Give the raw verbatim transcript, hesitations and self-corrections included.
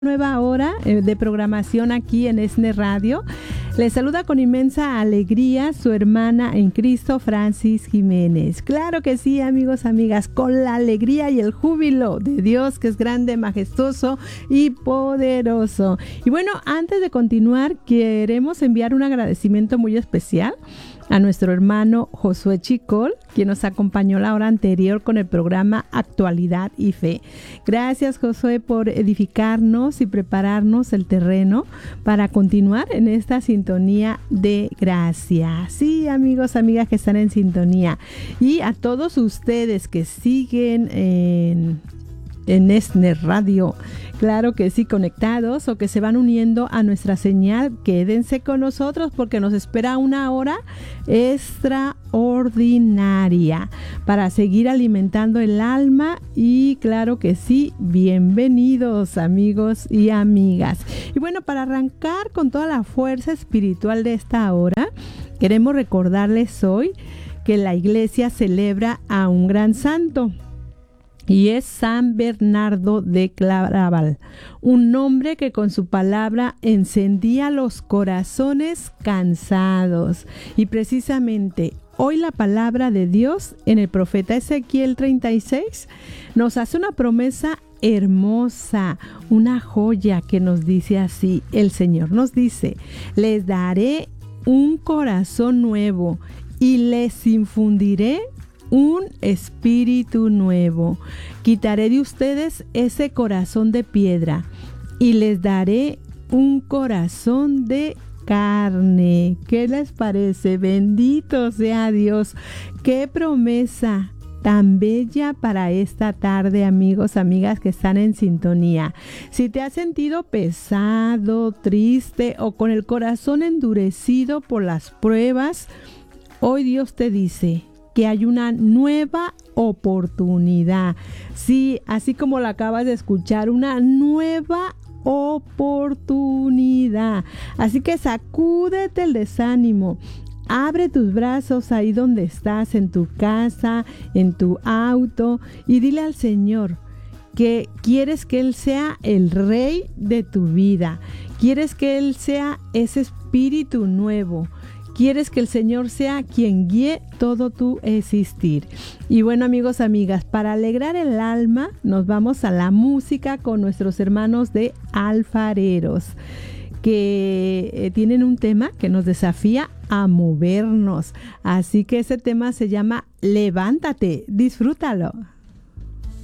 Nueva hora eh, de programación aquí en ESNE Radio. Les saluda con inmensa alegría su hermana en Cristo, Francis Jiménez. Claro que sí, amigos, amigas, con la alegría y el júbilo de Dios, que es grande, majestuoso y poderoso. Y bueno, antes de continuar, queremos enviar un agradecimiento muy especial a nuestro hermano Josué Chicol, quien nos acompañó la hora anterior con el programa Actualidad y Fe. Gracias, Josué, por edificarnos y prepararnos el terreno para continuar en esta sintonía de gracia. Sí, amigos, amigas que están en sintonía. Y a todos ustedes que siguen en... en ESNE Radio, claro que sí, conectados o que se van uniendo a nuestra señal, quédense con nosotros porque nos espera una hora extraordinaria para seguir alimentando el alma y claro que sí, bienvenidos amigos y amigas. Y bueno, para arrancar con toda la fuerza espiritual de esta hora, queremos recordarles hoy que la iglesia celebra a un gran santo. Y es San Bernardo de Claraval, un hombre que con su palabra encendía los corazones cansados. Y precisamente hoy la palabra de Dios en el profeta Ezequiel treinta y seis nos hace una promesa hermosa, una joya que nos dice así. El Señor nos dice: les daré un corazón nuevo y les infundiré un espíritu nuevo. Quitaré de ustedes ese corazón de piedra y les daré un corazón de carne. ¿Qué les parece? Bendito sea Dios. Qué promesa tan bella para esta tarde, amigos, amigas que están en sintonía. Si te has sentido pesado, triste o con el corazón endurecido por las pruebas, hoy Dios te dice que hay una nueva oportunidad. Sí, así como lo acabas de escuchar, una nueva oportunidad. Así que sacúdete el desánimo. Abre tus brazos ahí donde estás, en tu casa, en tu auto, y dile al Señor que quieres que Él sea el rey de tu vida. Quieres que Él sea ese espíritu nuevo. Quieres que el Señor sea quien guíe todo tu existir. Y bueno, amigos, amigas, para alegrar el alma, nos vamos a la música con nuestros hermanos de Alfareros, que eh, tienen un tema que nos desafía a movernos. Así que ese tema se llama Levántate. Disfrútalo.